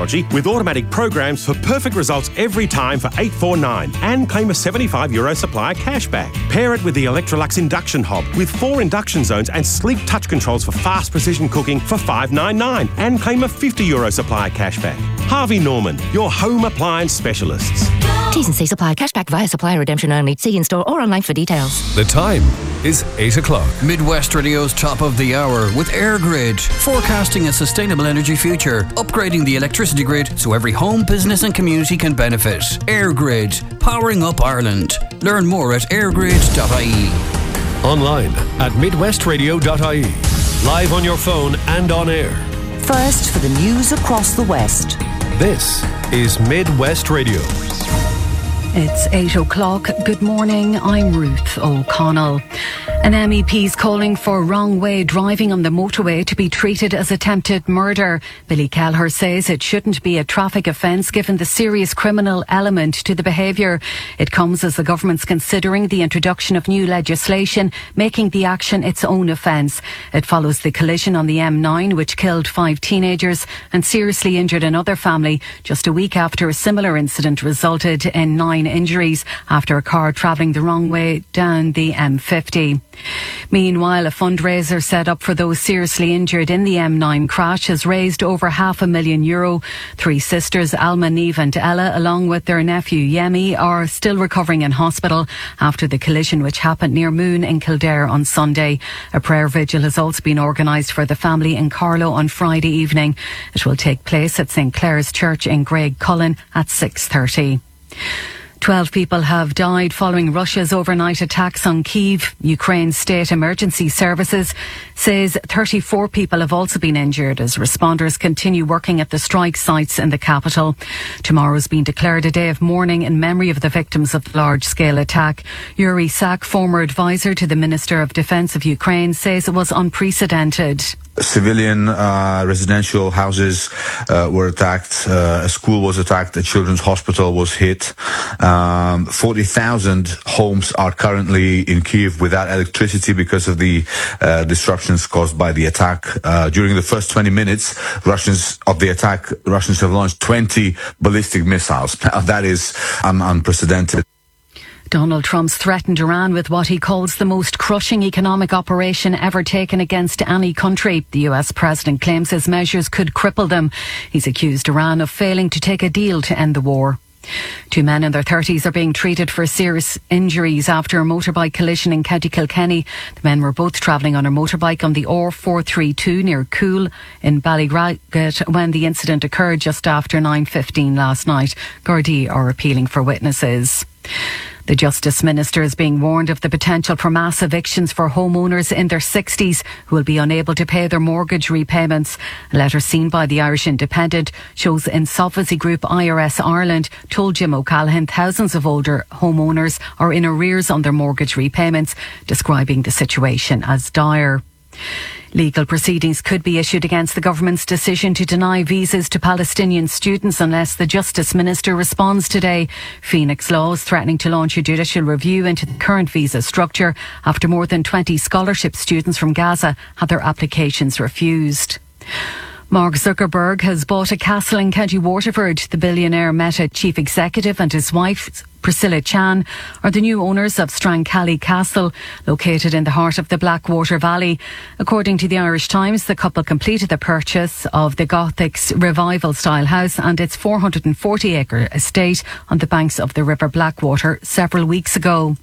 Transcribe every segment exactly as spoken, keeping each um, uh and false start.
technology with automatic programs for perfect results every time for eight forty-nine and claim a seventy-five euro supplier cashback. Pair it with the Electrolux induction hob with four induction zones and sleek touch controls for fast precision cooking for five ninety-nine and claim a fifty euro supplier cashback. Harvey Norman, your home appliance specialists. T's and C's apply. Cashback via supplier redemption only. See in-store or online for details. The time is eight o'clock. Midwest Radio's top of the hour with EirGrid. Forecasting a sustainable energy future. Upgrading the electricity grid so every home, business and community can benefit. EirGrid. Powering up Ireland. Learn more at airgrid dot I E. Online at midwest radio dot I E. Live on your phone and on air. First for the news across the West. This is Midwest Radio. It's eight o'clock. Good morning, I'm Ruth O'Connell. An M E P's calling for wrong-way driving on the motorway to be treated as attempted murder. Billy Kelleher says it shouldn't be a traffic offence given the serious criminal element to the behaviour. It comes as the government's considering the introduction of new legislation, making the action its own offence. It follows the collision on the M nine, which killed five teenagers and seriously injured another family just a week after a similar incident resulted in nine injuries after a car travelling the wrong way down the M fifty. Meanwhile, a fundraiser set up for those seriously injured in the M nine crash has raised over half a million euro. Three sisters, Alma, Neve and Ella, along with their nephew Yemi, are still recovering in hospital after the collision which happened near Moon in Kildare on Sunday. A prayer vigil has also been organised for the family in Carlow on Friday evening. It will take place at St Clair's Church in Graiguecullen at six thirty. Twelve people have died following Russia's overnight attacks on Kyiv. Ukraine's State Emergency Services says thirty-four people have also been injured as responders continue working at the strike sites in the capital. Tomorrow has been declared a day of mourning in memory of the victims of the large-scale attack. Yuri Sak, former advisor to the Minister of Defence of Ukraine, says it was unprecedented. Civilian uh, residential houses uh, were attacked, uh, a school was attacked, a children's hospital was hit. Um, forty thousand homes are currently in Kyiv without electricity because of the uh, disruptions caused by the attack. Uh, during the first twenty minutes Russians of the attack, Russians have launched twenty ballistic missiles. Now, that is un- unprecedented. Donald Trump's threatened Iran with what he calls the most crushing economic operation ever taken against any country. The U S president claims his measures could cripple them. He's accused Iran of failing to take a deal to end the war. Two men in their thirties are being treated for serious injuries after a motorbike collision in County Kilkenny. The men were both travelling on a motorbike on the R four thirty-two near Cool in Ballygraget when the incident occurred just after nine fifteen last night. Gardaí are appealing for witnesses. The Justice Minister is being warned of the potential for mass evictions for homeowners in their sixties who will be unable to pay their mortgage repayments. A letter seen by the Irish Independent shows insolvency group I R S Ireland told Jim O'Callaghan thousands of older homeowners are in arrears on their mortgage repayments, describing the situation as dire. Legal proceedings could be issued against the government's decision to deny visas to Palestinian students unless the Justice Minister responds today. Phoenix Law is threatening to launch a judicial review into the current visa structure after more than twenty scholarship students from Gaza had their applications refused. Mark Zuckerberg has bought a castle in County Waterford. The billionaire Meta chief executive and his wife, Priscilla Chan, are the new owners of Strancally Castle, located in the heart of the Blackwater Valley. According to the Irish Times, the couple completed the purchase of the Gothic's revival-style house and its four hundred forty acre estate on the banks of the River Blackwater several weeks ago.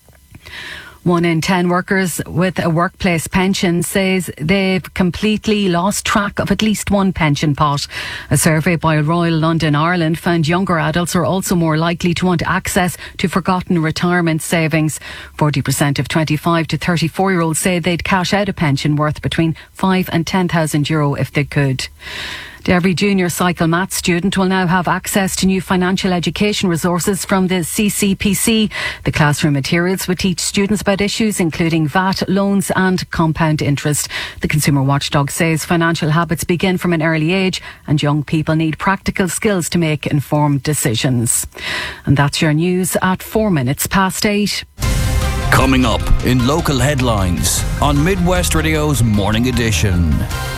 One in ten workers with a workplace pension says they've completely lost track of at least one pension pot. A survey by Royal London Ireland found younger adults are also more likely to want access to forgotten retirement savings. forty percent of twenty-five to thirty-four year olds say they'd cash out a pension worth between five and ten thousand euro if they could. Every junior cycle maths student will now have access to new financial education resources from the C C P C. The classroom materials will teach students about issues including V A T, loans and compound interest. The Consumer Watchdog says financial habits begin from an early age and young people need practical skills to make informed decisions. And that's your news at four minutes past eight. Coming up in local headlines on Midwest Radio's Morning Edition.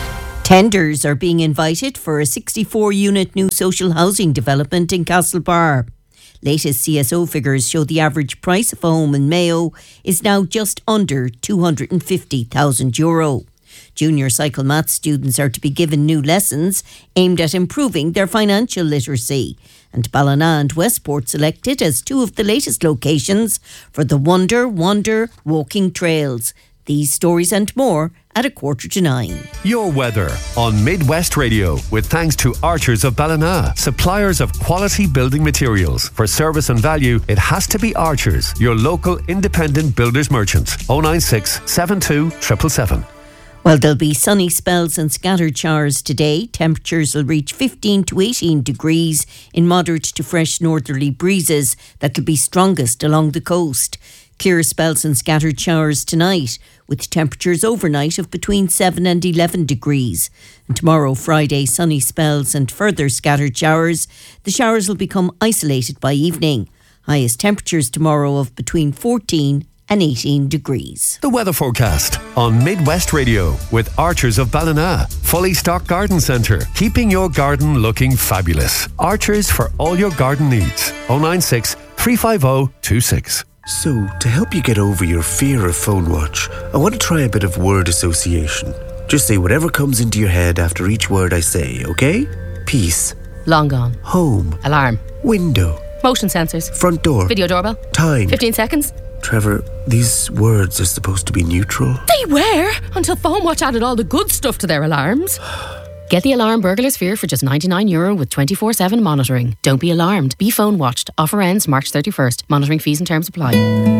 Tenders are being invited for a sixty-four unit new social housing development in Castlebar. Latest C S O figures show the average price of a home in Mayo is now just under two hundred fifty thousand euro. Junior cycle maths students are to be given new lessons aimed at improving their financial literacy. And Ballina and Westport selected as two of the latest locations for the Wonder Wander Walking Trails. These stories and more at a quarter to nine. Your weather on Midwest Radio with thanks to Archers of Ballina, suppliers of quality building materials. For service and value, it has to be Archers, your local independent builders merchant. oh nine six, seven two, seven seven seven. Well, there'll be sunny spells and scattered showers today. Temperatures will reach fifteen to eighteen degrees in moderate to fresh northerly breezes that will be strongest along the coast. Clear spells and scattered showers tonight, with temperatures overnight of between seven and eleven degrees. And tomorrow, Friday, sunny spells and further scattered showers. The showers will become isolated by evening. Highest temperatures tomorrow of between fourteen and eighteen degrees. The weather forecast on Midwest Radio with Archers of Ballina. Fully stocked garden centre, keeping your garden looking fabulous. Archers for all your garden needs. oh nine six, three five oh, two six. So, to help you get over your fear of phone watch, I want to try a bit of word association. Just say whatever comes into your head after each word I say, okay? Peace. Long gone. Home. Alarm. Window. Motion sensors. Front door. Video doorbell. Time. fifteen seconds. Trevor, these words are supposed to be neutral. They were, until Phone Watch added all the good stuff to their alarms. Get the alarm Burglar Sphere for just ninety-nine euro with twenty-four seven monitoring. Don't be alarmed. Be phone watched. Offer ends March thirty-first. Monitoring fees and terms apply.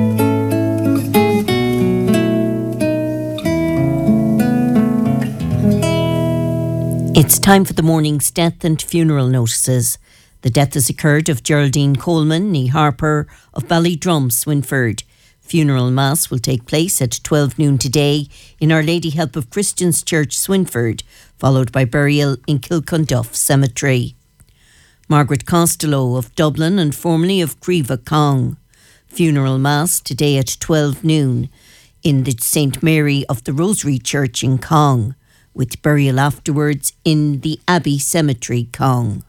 It's time for the morning's death and funeral notices. The death has occurred of Geraldine Coleman, née Harper, of Ballydrum, Swinford. Funeral Mass will take place at twelve noon today in Our Lady Help of Christians Church, Swinford, followed by burial in Kilcunduff Cemetery. Margaret Costello of Dublin and formerly of Creva Cong. Funeral Mass today at twelve noon in the Saint Mary of the Rosary Church in Cong, with burial afterwards in the Abbey Cemetery, Cong.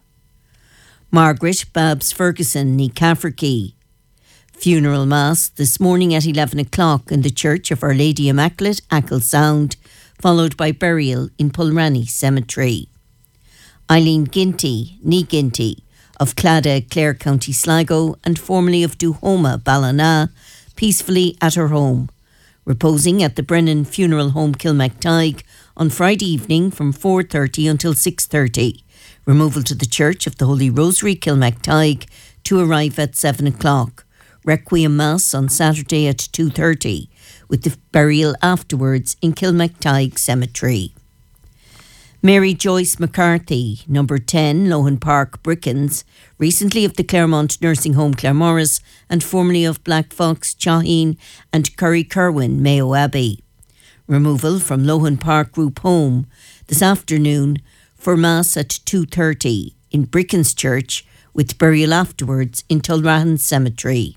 Margaret Babs Ferguson, née Cafferkey. Funeral Mass this morning at eleven o'clock in the Church of Our Lady Immaculate, Achill Sound, followed by burial in Pulranny Cemetery. Eileen Ginty, née Ginty, of Clada, Clare County Sligo, and formerly of Duhoma, Ballina, peacefully at her home, reposing at the Brennan Funeral Home, Kilmactyghe, on Friday evening from four thirty until six thirty. Removal to the Church of the Holy Rosary, Kilmactyghe, to arrive at seven o'clock. Requiem Mass on Saturday at two thirty, with the burial afterwards in Kilmactyghe Cemetery. Mary Joyce McCarthy, number ten, Lohan Park, Brickens, recently of the Claremont Nursing Home, Claremorris, and formerly of Black Fox, Chaheen, and Curry Kerwin, Mayo Abbey. Removal from Lohan Park Group Home this afternoon for Mass at two thirty in Brickens Church, with burial afterwards in Tulrahan Cemetery.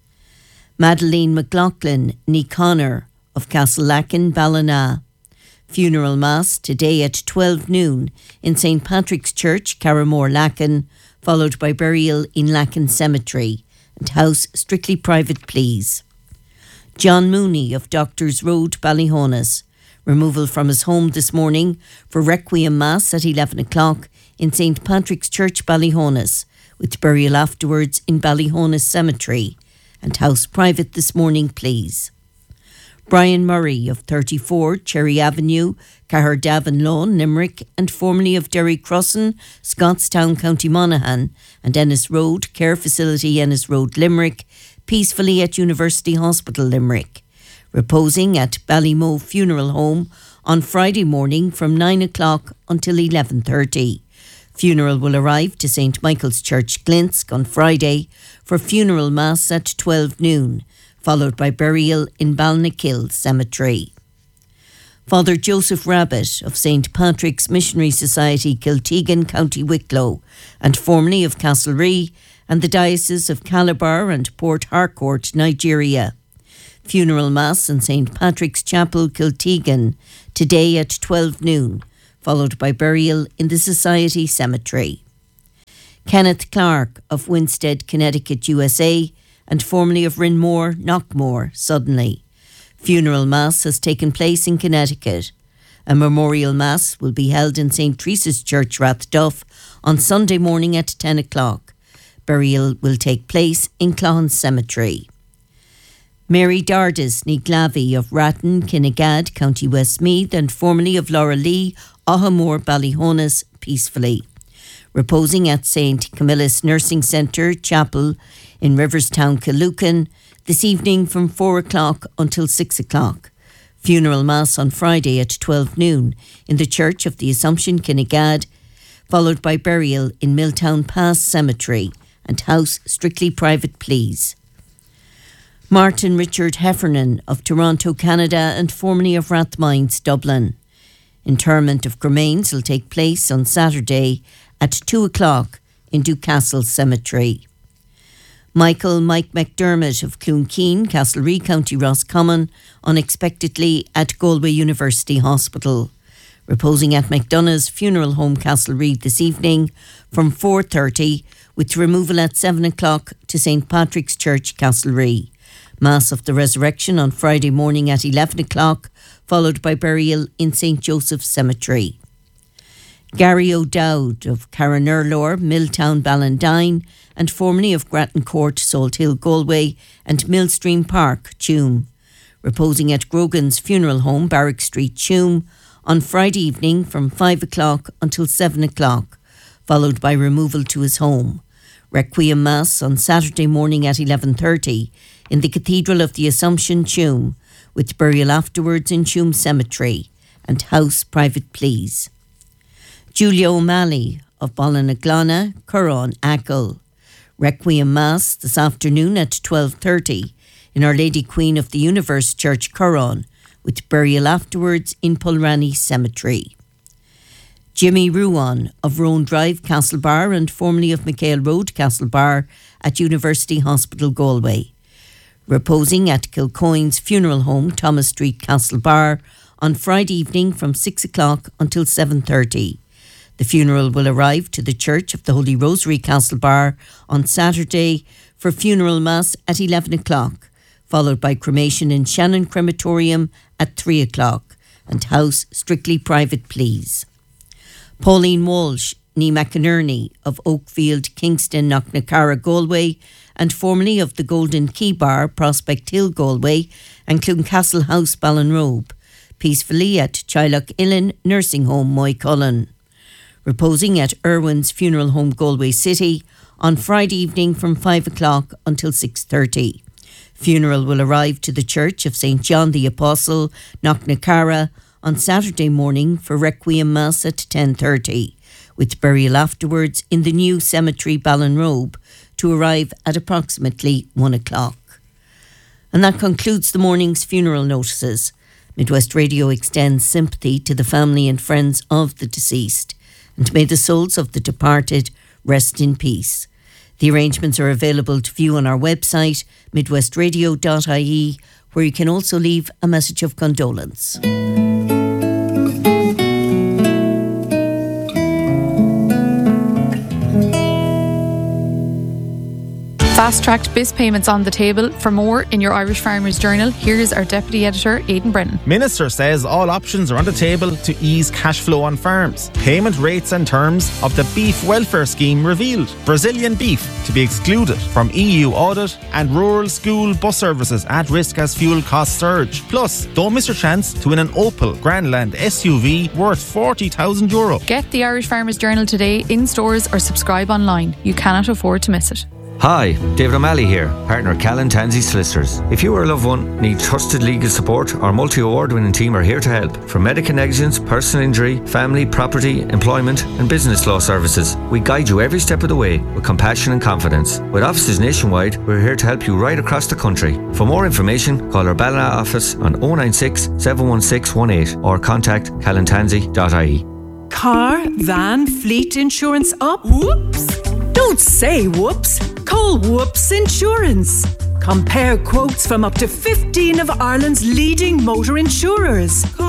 Madeleine McLaughlin, née Connor, of Castlelakin, Ballina. Funeral Mass today at twelve noon in Saint Patrick's Church, Carramore, Lacken, followed by burial in Lacken Cemetery, and house strictly private, please. John Mooney of Doctors Road, Ballyhonus. Removal from his home this morning for Requiem Mass at eleven o'clock in Saint Patrick's Church, Ballyhonus, with burial afterwards in Ballyhonus Cemetery, and house private this morning, please. Brian Murray of thirty-four Cherry Avenue, Caherdavin Lawn, Limerick, and formerly of Derry Crossan, Scottstown, County Monaghan, and Ennis Road, Care Facility, Ennis Road, Limerick, peacefully at University Hospital, Limerick. Reposing at Ballymoe Funeral Home on Friday morning from nine o'clock until eleven thirty. Funeral will arrive to Saint Michael's Church, Glinsk, on Friday for funeral mass at twelve noon, followed by burial in Balnakill Cemetery. Father Joseph Rabbit of Saint Patrick's Missionary Society, Kiltegan, County Wicklow, and formerly of Castlerea, and the Diocese of Calabar and Port Harcourt, Nigeria. Funeral Mass in Saint Patrick's Chapel, Kiltegan, today at twelve noon, followed by burial in the Society Cemetery. Kenneth Clark of Winstead, Connecticut, U S A, and formerly of Rinmore, Knockmore, suddenly. Funeral Mass has taken place in Connecticut. A memorial Mass will be held in Saint Teresa's Church, Rathduff, on Sunday morning at ten o'clock. Burial will take place in Cloughan Cemetery. Mary Dardis ní Glavey of Ratton, Kinnegad, County Westmeath, and formerly of Laura Lee, Ahamore, Ballyhonas, peacefully. Reposing at Saint Camillus Nursing Centre, Chapel in Riverstown, Killucan, this evening from four o'clock until six o'clock. Funeral Mass on Friday at twelve noon in the Church of the Assumption, Kinnegad, followed by burial in Milltown Pass Cemetery and house strictly private, please. Martin Richard Heffernan of Toronto, Canada, and formerly of Rathmines, Dublin. Interment of remains will take place on Saturday at two o'clock in Ducastle Cemetery. Michael Mike McDermott of Cloonkeen, Castlereagh, County Roscommon, unexpectedly at Galway University Hospital. Reposing at McDonough's Funeral Home, Castlereagh, this evening from four thirty, with removal at seven o'clock to Saint Patrick's Church, Castlereagh. Mass of the Resurrection on Friday morning at eleven o'clock, followed by burial in Saint Joseph's Cemetery. Gary O'Dowd of Carranurlore, Milltown, Ballandine, and formerly of Grattan Court, Salt Hill, Galway, and Millstream Park, Tuam. Reposing at Grogan's Funeral Home, Barrack Street, Tuam, on Friday evening from five o'clock until seven o'clock, followed by removal to his home. Requiem Mass on Saturday morning at eleven thirty in the Cathedral of the Assumption, Tuam, with burial afterwards in Tuam Cemetery and house private, please. Julia O'Malley of Ballinaglana, Curran, Achill. Requiem Mass this afternoon at twelve thirty in Our Lady Queen of the Universe Church, Curran, with burial afterwards in Pulrani Cemetery. Jimmy Ruan of Roan Drive, Castlebar, and formerly of McHale Road, Castlebar, at University Hospital, Galway. Reposing at Kilcoyne's Funeral Home, Thomas Street, Castlebar, on Friday evening from six o'clock until seven thirty. The funeral will arrive to the Church of the Holy Rosary, Castlebar, on Saturday for funeral Mass at eleven o'clock, followed by cremation in Shannon Crematorium at three o'clock, and house strictly private, please. Pauline Walsh, ní McInerney of Oakfield, Kingston, Knocknacarra, Galway, and formerly of the Golden Key Bar, Prospect Hill, Galway, and Cluncastle House, Ballinrobe, peacefully at Chylock Illen Nursing Home, Moycullen. Reposing at Irwin's Funeral Home, Galway City, on Friday evening from five o'clock until six thirty. Funeral will arrive to the Church of Saint John the Apostle, Knocknacarra, on Saturday morning for Requiem Mass at ten thirty, with burial afterwards in the new cemetery, Ballinrobe, to arrive at approximately one o'clock. And that concludes the morning's funeral notices. Midwest Radio extends sympathy to the family and friends of the deceased, and may the souls of the departed rest in peace. The arrangements are available to view on our website, midwest radio dot I E, where you can also leave a message of condolence. Fast-tracked B I S payments on the table. For more in your Irish Farmers Journal, here's our Deputy Editor, Aidan Brennan. Minister says all options are on the table to ease cash flow on farms. Payment rates and terms of the Beef Welfare Scheme revealed. Brazilian beef to be excluded from E U audit, and rural school bus services at risk as fuel costs surge. Plus, don't miss your chance to win an Opel Grandland S U V worth forty thousand euro. Get the Irish Farmers Journal today in stores or subscribe online. You cannot afford to miss it. Hi, David O'Malley here, partner at Callan Tansey Solicitors. If you or a loved one need trusted legal support, our multi-award winning team are here to help. From medical negligence, personal injury, family, property, employment and business law services, we guide you every step of the way with compassion and confidence. With offices nationwide, we're here to help you right across the country. For more information, call our Ballina office on oh nine six, seven one six one eight or contact callan tansey dot I E. Car, van, fleet insurance up? Whoops! Don't say whoops. Call Whoops Insurance. Compare quotes from up to fifteen of Ireland's leading motor insurers. Call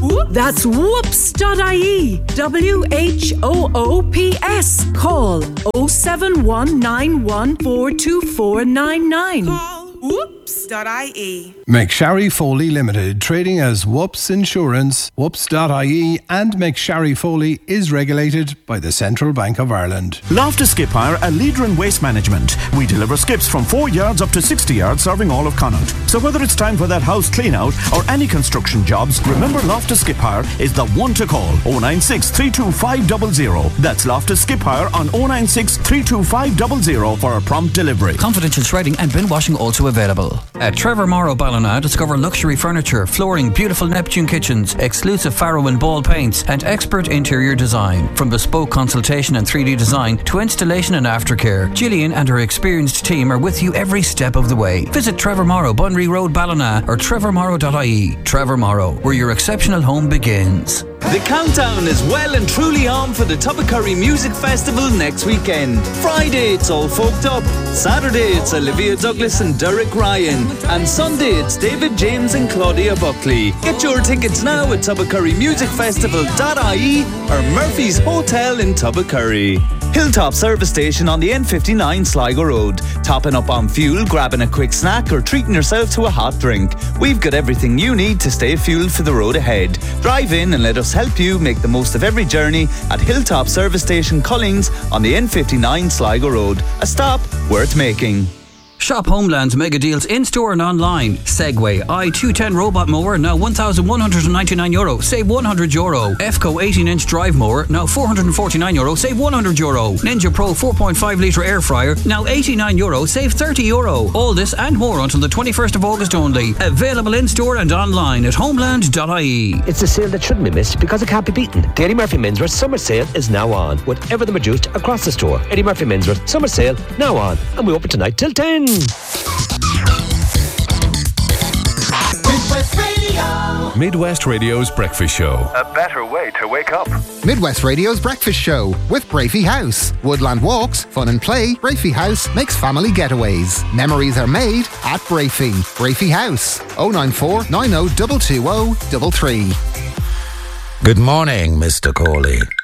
That's whoops dot I E. W H O O P S. Call oh seven one nine one four two four nine nine. whoops dot I E. McSharry Foley Limited, trading as Whoops Insurance, whoops dot I E, and McSharry Foley is regulated by the Central Bank of Ireland. Loftus Skip Hire, a leader in waste management. We deliver skips from four yards up to sixty yards, serving all of Connaught. So whether it's time for that house clean out or any construction jobs, remember Loftus Skip Hire is the one to call. oh nine six, three two five zero zero. That's Loftus Skip Hire on oh nine six, three two five zero zero for a prompt delivery. Confidential shredding and bin washing also available. At Trevor Morrow Ballina, discover luxury furniture, flooring, beautiful Neptune kitchens, exclusive Farrow and Ball paints, and expert interior design. From bespoke consultation and three D design to installation and aftercare, Gillian and her experienced team are with you every step of the way. Visit Trevor Morrow, Bunry Road, Ballina, or trevor morrow dot I E. Trevor Morrow, where your exceptional home begins. The countdown is well and truly on for the Tubbacurry Music Festival next weekend. Friday it's All Folked Up, Saturday it's Olivia Douglas and Derek Ryan, and Sunday it's David James and Claudia Buckley. Get your tickets now at tubbacurry music festival dot I E or Murphy's Hotel in Tubbacurry. Hilltop Service Station on the N fifty-nine Sligo Road. Topping up on fuel, grabbing a quick snack or treating yourself to a hot drink. We've got everything you need to stay fueled for the road ahead. Drive in and let us help you make the most of every journey at Hilltop Service Station Cullings on the N fifty-nine Sligo Road. A stop worth making. Shop Homeland's mega deals in-store and online. Segway i two ten robot mower, now one thousand one hundred ninety-nine euro, save one hundred euro. F C O eighteen inch drive mower, now four hundred forty-nine euro, save one hundred euro. Ninja Pro four point five litre air fryer, now eighty-nine euro, save thirty euro. All this and more until the twenty-first of August only. Available in-store and online at homeland dot I E. It's a sale that shouldn't be missed because it can't be beaten. The Eddie Murphy Menswear Summer Sale is now on, with everything reduced across the store. Eddie Murphy Menswear Summer Sale now on, and we open tonight till ten. Midwest Radio. Midwest Radio's Breakfast Show. A better way to wake up. Midwest Radio's Breakfast Show with Brafey House. Woodland walks, fun and play. Brafey House makes family getaways. Memories are made at Brafey. Brafey House. oh nine four, nine oh two two oh three three. Good morning, Mister Corley.